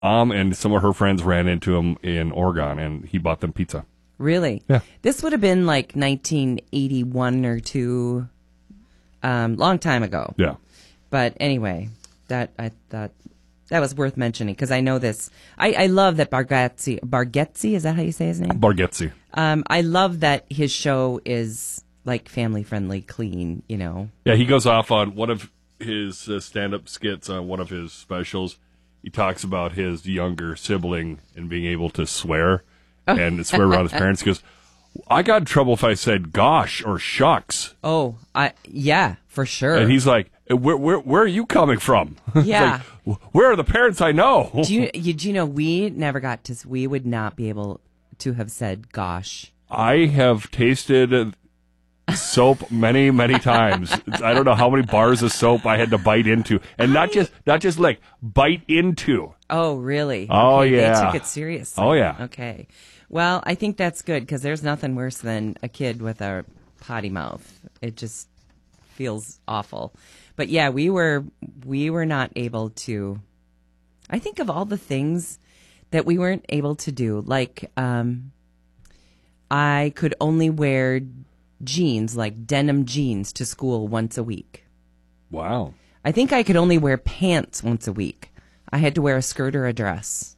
and some of her friends ran into him in Oregon, and he bought them pizza. Really? Yeah. This would have been like 1981 or two, long time ago. Yeah. But anyway, I thought that was worth mentioning because I know this. I love that Bargatze, is that how you say his name? Bargatze. I love that his show is like family friendly, clean, you know. Yeah, he goes off on one of his stand-up skits on one of his specials. He talks about his younger sibling and being able to swear and swear around his parents. He goes, I got in trouble if I said gosh or shucks. Oh, yeah, for sure. And he's like, where are you coming from? Yeah. Like, where are the parents I know? Do you know, we would not be able to have said gosh. I have tasted soap many, many times. I don't know how many bars of soap I had to bite into. And not just like bite into. Oh, really? Oh, okay, yeah. They took it seriously. Oh, yeah. Okay. Well, I think that's good because there's nothing worse than a kid with a potty mouth. It just feels awful. But yeah, we were not able to. I think of all the things that we weren't able to do. Like, I could only wear jeans, like denim jeans, to school once a week. Wow. I think I could only wear pants once a week. I had to wear a skirt or a dress.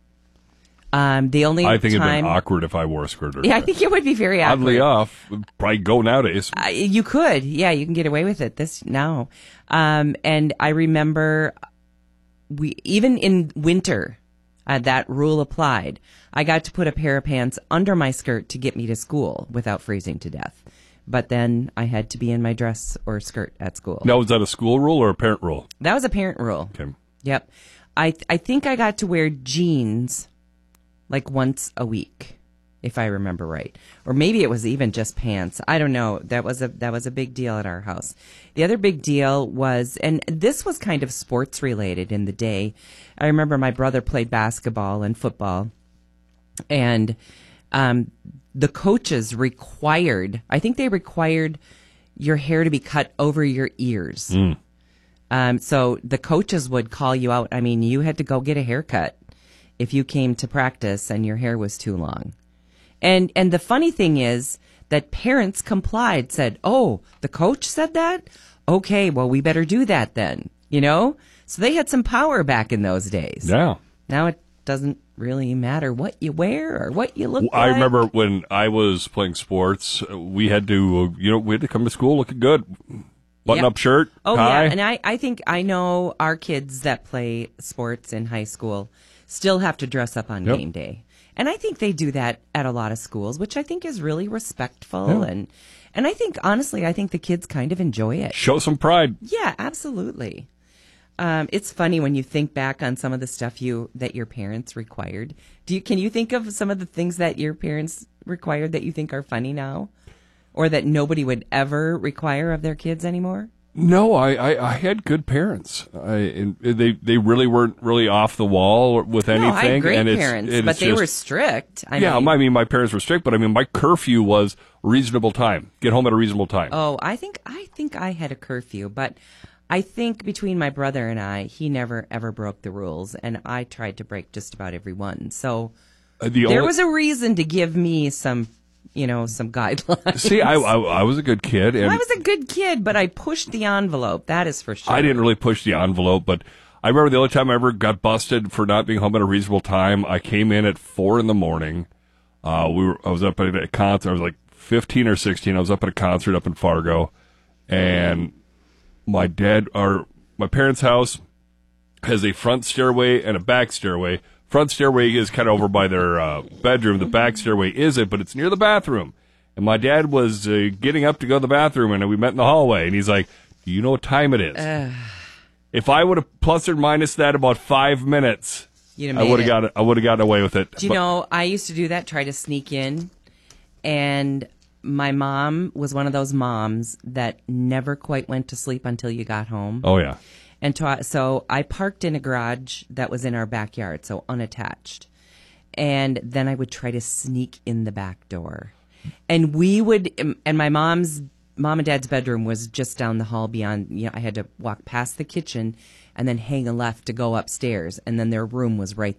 The only I think it'd time, been awkward if I wore a skirt or yeah, I dress. think it would be very awkward. Oddly enough, would probably go nowadays. You could, yeah, you can get away with it now. And I remember even in winter, that rule applied. I got to put a pair of pants under my skirt to get me to school without freezing to death. But then I had to be in my dress or skirt at school. Now, was that a school rule or a parent rule? That was a parent rule. Okay. Yep. I think I got to wear jeans like once a week, if I remember right. Or maybe it was even just pants. I don't know. That was a big deal at our house. The other big deal was, and this was kind of sports related in the day. I remember my brother played basketball and football, and the coaches required your hair to be cut over your ears. So the coaches would call you out. I mean, you had to go get a haircut if you came to practice and your hair was too long. And the funny thing is that parents complied, said, oh, the coach said that? Okay, well, we better do that then, you know? So they had some power back in those days. Yeah. Now it doesn't really matter what you wear or what you look like. I remember when I was playing sports, we had to come to school looking good. Button-up shirt, oh, tie. Yeah, and I think I know our kids that play sports in high school still have to dress up on game day. And I think they do that at a lot of schools, which I think is really respectful. Yeah. And I think, honestly, I think the kids kind of enjoy it. Show some pride. Yeah, absolutely. It's funny when you think back on some of the stuff that your parents required. Can you think of some of the things that your parents required that you think are funny now? Or that nobody would ever require of their kids anymore? No, I had good parents. They really weren't really off the wall with anything. No, I had great and parents, but they were strict. I mean, my parents were strict, but I mean, my curfew was reasonable time. Get home at a reasonable time. Oh, I think I had a curfew, but I think between my brother and I, he never ever broke the rules, and I tried to break just about every one. So there was a reason to give me some guidelines. See, I was a good kid. And I was a good kid, but I pushed the envelope. That is for sure. I didn't really push the envelope, but I remember the only time I ever got busted for not being home at a reasonable time. I came in at 4 a.m. I was up at a concert. I was like 15 or 16. I was up at a concert up in Fargo, and my parents' house has a front stairway and a back stairway. Front stairway is kind of over by their bedroom. The back stairway isn't, but it's near the bathroom. And my dad was getting up to go to the bathroom, and we met in the hallway. And he's like, "Do you know what time it is?" If I would have plus or minus that about 5 minutes, I would have gotten away with it. Do you know, I used to do that, try to sneak in, and my mom was one of those moms that never quite went to sleep until you got home. Oh yeah. And so I parked in a garage that was in our backyard, so unattached. And then I would try to sneak in the back door. And my mom and dad's bedroom was just down the hall beyond, I had to walk past the kitchen, and then hang a left to go upstairs, and then their room was right